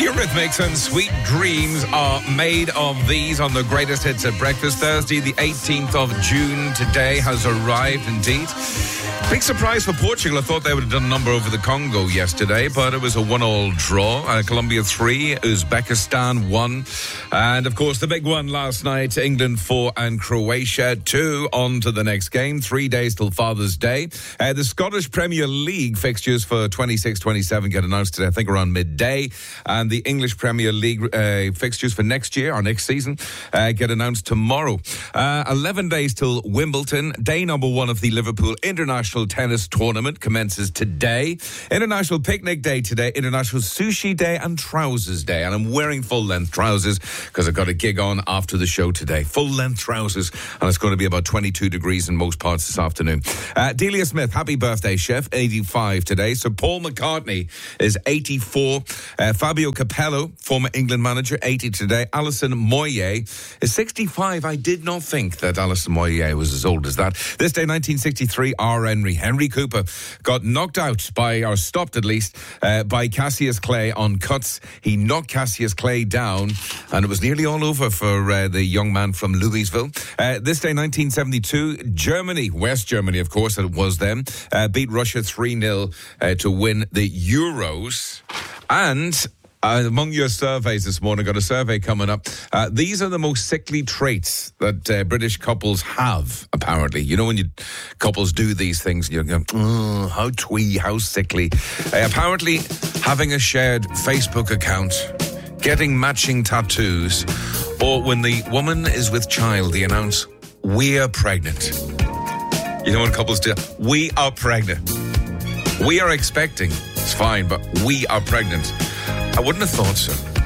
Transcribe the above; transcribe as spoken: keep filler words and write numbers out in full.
Eurythmics and Sweet Dreams are made of these on the greatest hits at breakfast. Thursday, the eighteenth of June today has arrived indeed. Big surprise for Portugal. I thought they would have done a number over the Congo yesterday, but it was a one-all draw. Uh, Colombia three, Uzbekistan one. And, of course, the big one last night, England four and Croatia two. On to the next game. Three days till Father's Day. Uh, the Scottish Premier League fixtures for twenty-six twenty-seven get announced today, I think around midday. And the English Premier League uh, fixtures for next year, or next season, uh, get announced tomorrow. Uh, eleven days till Wimbledon. Day number one of the Liverpool International Tennis Tournament commences today. International Picnic Day today, International Sushi Day and Trousers Day. And I'm wearing full-length trousers because I've got a gig on after the show today. Full-length trousers, and it's going to be about twenty-two degrees in most parts this afternoon. Uh, Delia Smith, happy birthday, chef, eighty-five today. So Paul McCartney is eighty-four. Uh, Fabio Capello, former England manager, eighty today. Alison Moyet is sixty-five. I did not think that Alison Moyet was as old as that. This day, nineteen sixty-three, R. Henry. Henry Cooper got knocked out by, or stopped at least, uh, by Cassius Clay on cuts. He knocked Cassius Clay down, and it was nearly all over for uh, the young man from Louisville. Uh, this day, nineteen seventy-two, Germany, West Germany, of course, it was then, uh, beat Russia three nil uh, to win the Euros. And Uh, among your surveys this morning, got a survey coming up. Uh, these are the most sickly traits that uh, British couples have, apparently. You know, when you couples do these things, you go, oh, how twee, how sickly. Uh, apparently, having a shared Facebook account, getting matching tattoos, or when the woman is with child, they announce, "We are pregnant." You know what couples do? We are pregnant. We are expecting. It's fine, but we are pregnant. I wouldn't have thought so.